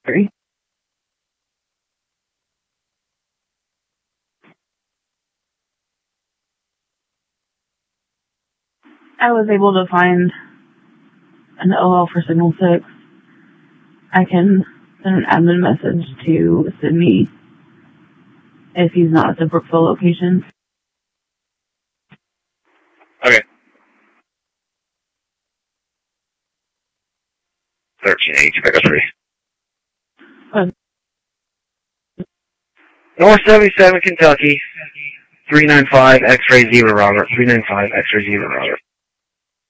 3. I was able to find an OL for Signal 6. I can send an admin message to Sydney if he's not at the Brookville location. Okay. 13H, Echo 3. North 77, Kentucky. 395 X-ray 0, Robert. 395 X-ray 0, Robert.